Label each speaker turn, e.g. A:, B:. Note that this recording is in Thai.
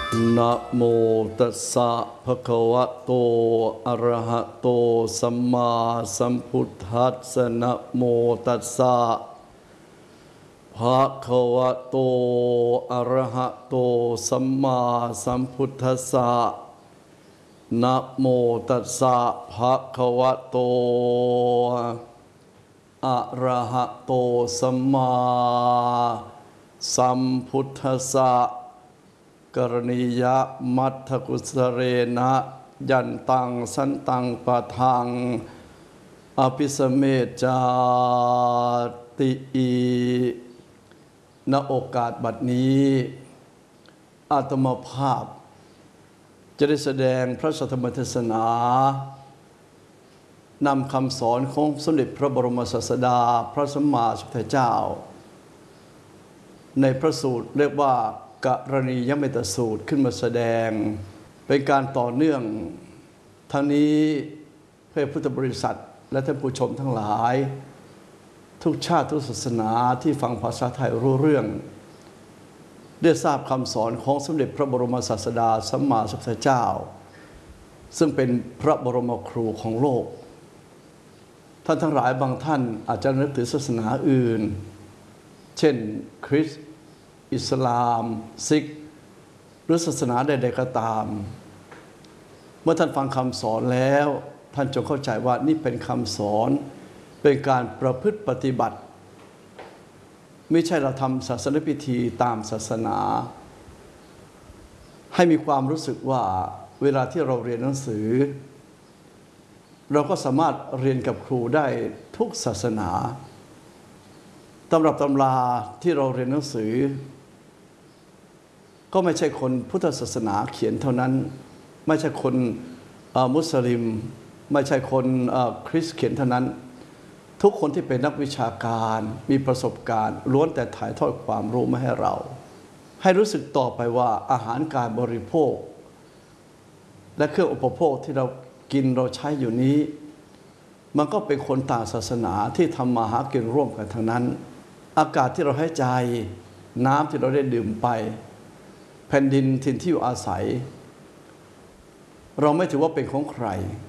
A: นะโมตัสสะภะคะวะโตอะระหะโตสัมมาสัมพุทธัสสะนะโมตัสสะภะคะวะโตอะระหะโตสัมมาสัมพุทธัสสะนะโมตัสสะภะคะวะโตอะระหะโตสัมมาสัมพุทธัสสะกรณียะมัทธกุสเรนะยันตังสันตังปะทังอภิสเมจาติอีณโอกาสบัดนี้อาตมาภาพจะได้แสดงพระสัทธรรมเทศนานำคำสอนของสมเด็จพระบรมศาสดาพระสัมมาสัมพุทธเจ้าในพระสูตรเรียกว่ากรณียเมตสูตรขึ้นมาแสดงเป็นการต่อเนื่องทั้งนี้เพื่อพุทธบริษัทและท่านผู้ชมทั้งหลายทุกชาติทุกศาสนาที่ฟังภาษาไทยรู้เรื่องได้ทราบคำสอนของสมเด็จพระบรมศาสดาสัมมาสัมพุทธเจ้าซึ่งเป็นพระบรมครูของโลกท่านทั้งหลายบางท่านอาจจะนึกถึงศาสนาอื่นเช่นคริสต์อิสลามซิกหรือศาสนาใดๆก็ตามเมื่อท่านฟังคำสอนแล้วท่านจงเข้าใจว่านี่เป็นคำสอนเป็นการประพฤติปฏิบัติไม่ใช่เราทำศาสนพิธีตามศาสนาให้มีความรู้สึกว่าเวลาที่เราเรียนหนังสือเราก็สามารถเรียนกับครูได้ทุกศาสนาตำรับตำราที่เราเรียนหนังสือก็ไม่ใช่คนพุทธศาสนาเขียนเท่านั้นไม่ใช่คนมุสลิมไม่ใช่คนคริสต์เขียนเท่านั้นทุกคนที่เป็นนักวิชาการมีประสบการณ์ล้วนแต่ถ่ายทอดความรู้มาให้เราให้รู้สึกต่อไปว่าอาหารการบริโภคและเครื่องอุปโภคที่เรากินเราใช้อยู่นี้มันก็เป็นคนต่างศาสนาที่ทำมาหากินร่วมกันทั้งนั้นอากาศที่เราหายใจน้ำที่เราได้ดื่มไปแผ่นดินถิ่นที่อยู่อาศัยเราไม่ถือว่าเป็นของใคร